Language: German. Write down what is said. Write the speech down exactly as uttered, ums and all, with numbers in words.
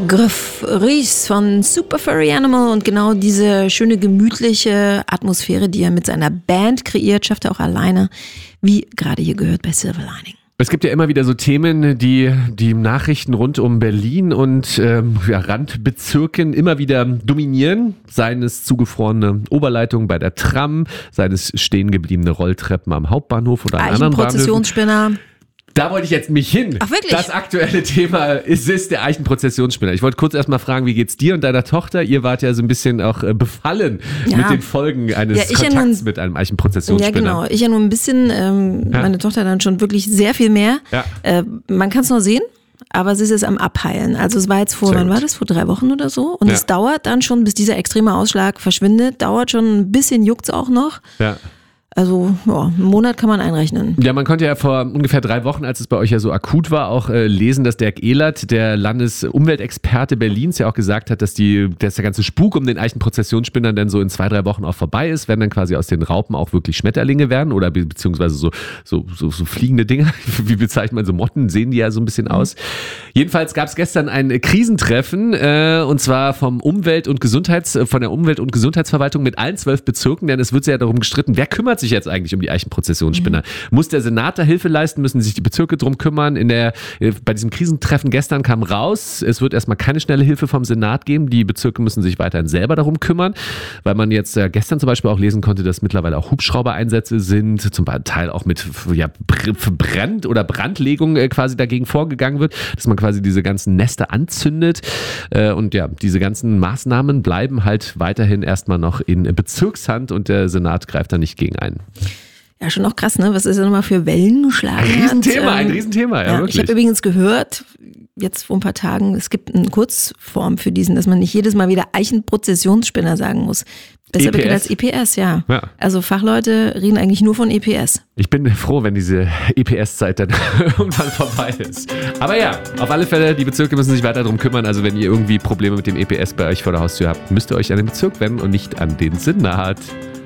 Gruff Rhys von Super Furry Animal und genau diese schöne gemütliche Atmosphäre, die er mit seiner Band kreiert, schafft er auch alleine, wie gerade hier gehört bei Silver Lining. Es gibt ja immer wieder so Themen, die die Nachrichten rund um Berlin und ähm, ja, Randbezirken immer wieder dominieren. Seien es zugefrorene Oberleitungen bei der Tram, seien es stehen gebliebene Rolltreppen am Hauptbahnhof oder an anderen Bahnhöfen. Eichenprozessionsspinner. Da wollte ich jetzt mich hin. Ach, wirklich? Das aktuelle Thema ist, ist der Eichenprozessionsspinner. Ich wollte kurz erstmal fragen, wie geht's dir und deiner Tochter? Ihr wart ja so ein bisschen auch äh, befallen ja. mit den Folgen eines ja, Kontakts ja nun, mit einem Eichenprozessionsspinner. Ja, genau. Ich ja nur ein bisschen, ähm, ja. meine Tochter dann schon wirklich sehr viel mehr. Ja. Äh, man kann es noch sehen, aber sie ist jetzt am Abheilen. Also es war jetzt vor, wann war das? Vor drei Wochen oder so. Und ja. es dauert dann schon, bis dieser extreme Ausschlag verschwindet. Dauert schon ein bisschen, juckt's auch noch. Ja. Also ja, einen Monat kann man einrechnen. Ja, man konnte ja vor ungefähr drei Wochen, als es bei euch ja so akut war, auch äh, lesen, dass Dirk Ehlert, der Landesumweltexperte Berlins, ja auch gesagt hat, dass, die, dass der ganze Spuk um den Eichenprozessionsspinnern dann so in zwei, drei Wochen auch vorbei ist, wenn dann quasi aus den Raupen auch wirklich Schmetterlinge werden oder be- beziehungsweise so, so, so, so fliegende Dinger. Wie bezeichnet man so Motten? Sehen die ja so ein bisschen aus. Mhm. Jedenfalls gab es gestern ein Krisentreffen äh, und zwar vom Umwelt- und Gesundheits, von der Umwelt- und Gesundheitsverwaltung mit allen zwölf Bezirken, denn es wird ja darum gestritten, wer kümmert sich jetzt eigentlich um die Eichenprozessionsspinner? Mhm. Muss der Senat da Hilfe leisten? Müssen sich die Bezirke drum kümmern? In der, bei diesem Krisentreffen gestern kam raus, es wird erstmal keine schnelle Hilfe vom Senat geben. Die Bezirke müssen sich weiterhin selber darum kümmern, weil man jetzt äh, gestern zum Beispiel auch lesen konnte, dass mittlerweile auch Hubschraubereinsätze sind, zum Teil auch mit ja, Brand- oder Brandlegung äh, quasi dagegen vorgegangen wird, dass man quasi diese ganzen Nester anzündet. Äh, und ja, diese ganzen Maßnahmen bleiben halt weiterhin erstmal noch in Bezirkshand und der Senat greift da nicht gegen ein. Ja, schon auch krass, ne? Was ist ja nochmal für Wellen geschlagen hat. Ein Riesenthema, ähm, ein Riesenthema, ja, ja wirklich. Ich habe übrigens gehört, jetzt vor ein paar Tagen, es gibt eine Kurzform für diesen, dass man nicht jedes Mal wieder Eichenprozessionsspinner sagen muss. Besser bekannt als E P S, ja. ja. Also Fachleute reden eigentlich nur von E P S. Ich bin froh, wenn diese E P S-Zeit dann irgendwann vorbei ist. Aber ja, auf alle Fälle, die Bezirke müssen sich weiter darum kümmern. Also wenn ihr irgendwie Probleme mit dem E P S bei euch vor der Haustür habt, müsst ihr euch an den Bezirk wenden und nicht an den Senat.